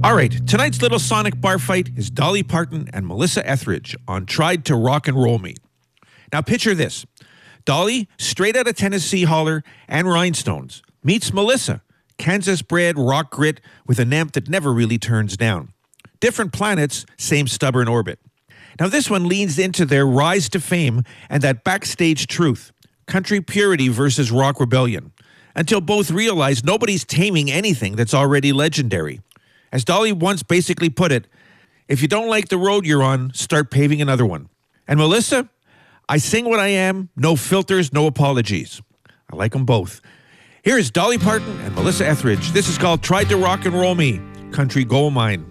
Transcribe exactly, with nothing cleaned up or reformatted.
All right, tonight's little sonic bar fight is Dolly Parton and Melissa Etheridge on Tried to Rock and Roll Me. Now picture this. Dolly, straight out of Tennessee holler and rhinestones, meets Melissa, Kansas-bred rock grit with a nymph that never really turns down. Different planets, same stubborn orbit. Now this one leans into their rise to fame and that backstage truth, country purity versus rock rebellion, until both realize nobody's taming anything that's already legendary. As Dolly once basically put it, if you don't like the road you're on, start paving another one. And Melissa, I sing what I am, no filters, no apologies. I like them both. Here is Dolly Parton and Melissa Etheridge. This is called Tried to Rock and Roll Me, Country Gold Mine.